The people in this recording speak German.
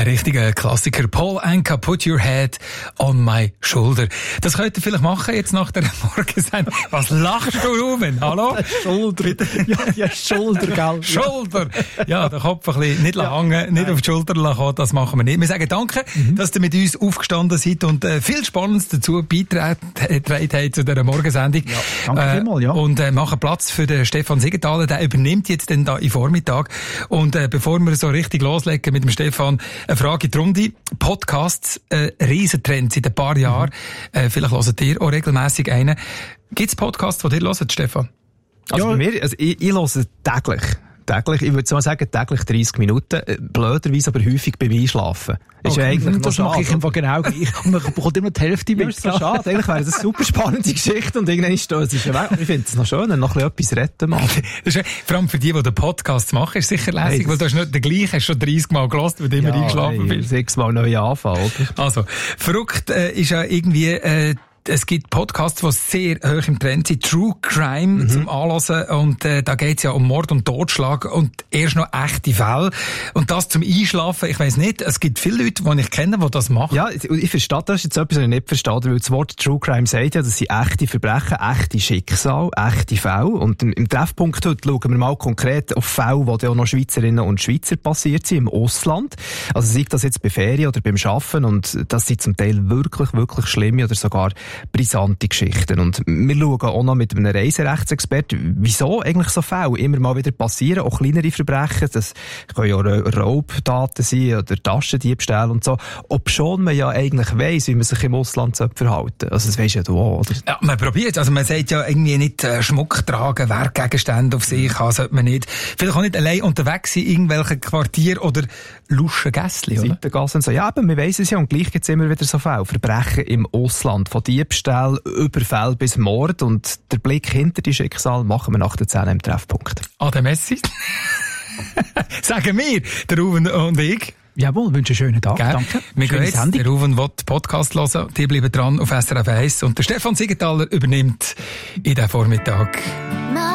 richtiger Klassiker. Paul Anka, Put Your Head on My Shoulder. Das könnt ihr vielleicht machen jetzt nach der Morgensendung. Was lachst du, Ruben? Hallo? Schulter. Ja, Schulter, gell? Schulter. Ja, den Kopf ein bisschen nicht hängen, nicht auf die Schulter lassen, das machen wir nicht. Wir sagen danke, dass ihr mit uns aufgestanden seid und viel Spannendes dazu beigetragen habt zu dieser Morgensendung. Ja, danke vielmals, ja. Und machen Platz für den Stefan Siegenthaler, der übernimmt jetzt dann da im Vormittag. Und bevor wir so richtig loslegen mit dem Stefan, eine Frage in die Runde. Podcasts, Riesentrend seit ein paar Jahren. Vielleicht hört ihr auch regelmässig einen. Gibt es Podcasts, die ihr hört, Stefan? Also bei mir, ich höre täglich. Ich würde mal sagen, täglich 30 Minuten. Blöderweise aber häufig beim Einschlafen. Ist ja eigentlich das mache ich einfach genau gleich. Und man bekommt immer die Hälfte mit. Ja, ist so schade. Eigentlich wäre das eine super spannende Geschichte und irgendwann ist es ja weg. Ich finde es noch schön, noch ein bisschen etwas retten machen. Vor allem für die den Podcast machen, ist sicher lässig, weil du hast nicht den gleichen, hast schon 30 Mal gehört, weil du immer eingeschlafen bist. 6 Mal neu anfangen, oder? Also, verrückt ist ja irgendwie, es gibt Podcasts, die sehr hoch im Trend sind. True Crime zum Anhören. Und da geht's ja um Mord und Totschlag und erst noch echte Fälle. Und das zum Einschlafen, ich weiss nicht, es gibt viele Leute, die ich kenne, die das machen. Ja, ich verstehe, das ist jetzt etwas, was ich nicht verstehe, weil das Wort True Crime sagt ja, das sind echte Verbrechen, echte Schicksale, echte Fälle. Und im Treffpunkt heute schauen wir mal konkret auf Fälle, die auch noch Schweizerinnen und Schweizer passiert sind im Ausland. Also sei das jetzt bei Ferien oder beim Arbeiten, und das sind zum Teil wirklich, wirklich schlimme oder sogar brisante Geschichten. Und wir schauen auch noch mit einem Reiserechtsexperten, wieso eigentlich so Fälle immer mal wieder passieren, auch kleinere Verbrechen, das können ja Raubtaten sein oder Taschendiebstähle und so, obschon man ja eigentlich weiss, wie man sich im Ausland verhalten sollte. Also das weisst ja du auch, oder? Ja, man probiert, also man sagt ja irgendwie nicht Schmuck tragen, Werkgegenstände auf sich haben, sollte man nicht. Vielleicht auch nicht allein unterwegs sein, in irgendwelchen Quartier oder luschen Gässli, oder? Seitengassen und so. Ja, aber wir weiss es ja, und gleich gibt's immer wieder so Fälle. Verbrechen im Ausland, von Diebstahl, Überfall bis Mord, und der Blick hinter die Schicksal machen wir nach der 10 im Treffpunkt. Ade Messi. Sagen wir, der Ruben und ich. Jawohl, wünsche einen schönen Tag. Danke. Wir gehen jetzt, der Ruben will Podcast hören, die bleiben dran auf SRF 1 und der Stefan Siegenthaler übernimmt in den Vormittag.